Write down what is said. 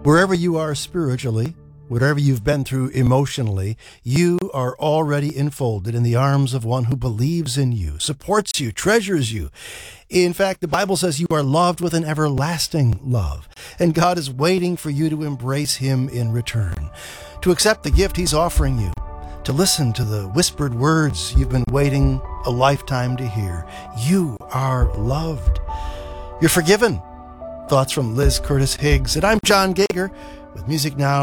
Wherever you are spiritually, whatever you've been through emotionally, you are already enfolded in the arms of one who believes in you, supports you, treasures you. In fact, the Bible says you are loved with an everlasting love, and God is waiting for you to embrace him in return, to accept the gift he's offering you, to listen to the whispered words you've been waiting a lifetime to hear. You are loved. You're forgiven. Thoughts from Liz Curtis Higgs, and I'm John Gager with Music Now